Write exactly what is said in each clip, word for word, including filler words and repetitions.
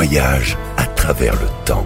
voyage à travers le temps.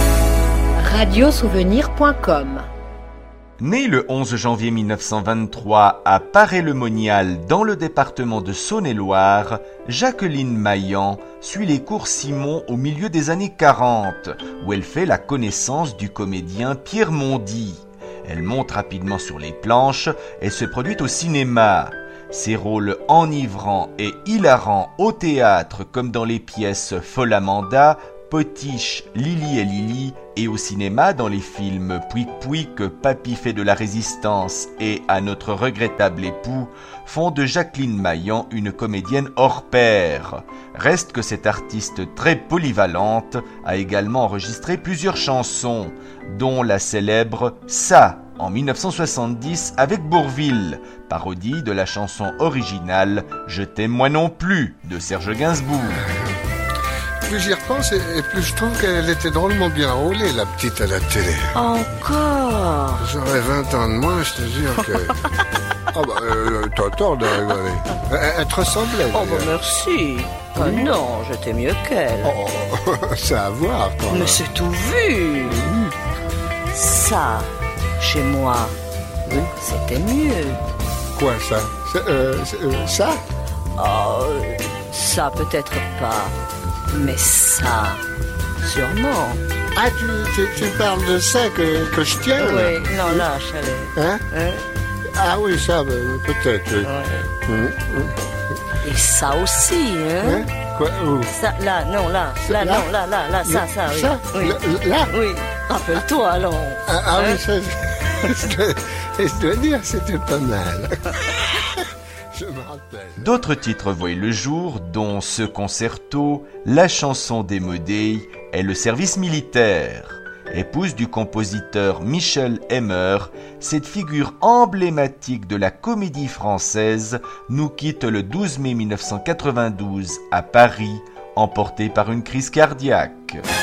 radio souvenir point com. Née le onze janvier mille neuf cent vingt-trois à Paray-le-Monial dans le département de Saône-et-Loire, Jacqueline Maillan suit les cours Simon au milieu des années quarante, où elle fait la connaissance du comédien Pierre Mondy. Elle monte rapidement sur les planches et se produit au cinéma. Ses rôles enivrants et hilarants au théâtre comme dans les pièces Folle Amanda, Potiche, Lily et Lily, et au cinéma dans les films Pouic Pouic, Papy fait de la résistance et À notre regrettable époux, font de Jacqueline Maillan une comédienne hors pair. Reste que cette artiste très polyvalente a également enregistré plusieurs chansons, dont la célèbre Ça en mille neuf cent soixante-dix avec Bourvil, parodie de la chanson originale Je t'aime moi non plus de Serge Gainsbourg. Plus j'y repense et plus je trouve qu'elle était drôlement bien roulée, la petite à la télé. Encore? J'aurais vingt ans de moins, je te jure que... Ah bah, euh, t'as tort de rigoler. Elle, elle te ressemblait. Oh bah merci. Ah mmh. Non, j'étais mieux qu'elle. Oh, c'est à voir quand même. Mais c'est tout vu. Mmh. Ça, chez moi, oui, c'était mieux. Quoi ça? C'est, euh, c'est, euh, ça? Oh, ça peut-être pas. Mais ça, sûrement. Ah, tu, tu, tu parles de ça que, que je tiens? Oui, non, là, chalet. Hein, hein? Ah oui, ça, peut-être, oui. Ouais. Mmh, mmh. Et ça aussi, hein, hein? Quoi? Où? Ça, là, non, là, là, là, non, là, là, là, ça, ça, oui. Ça? Oui. Là, là? Oui, rappelle-toi, alors. Ah, ah hein? oui, ça, je, dois, je dois dire, c'était pas mal. Je me rappelle. D'autres titres voient le jour, dont ce concerto, la chanson démodée et le service militaire. Épouse du compositeur Michel Emmer, cette figure emblématique de la comédie française nous quitte le douze mai mille neuf cent quatre-vingt-douze à Paris, emportée par une crise cardiaque.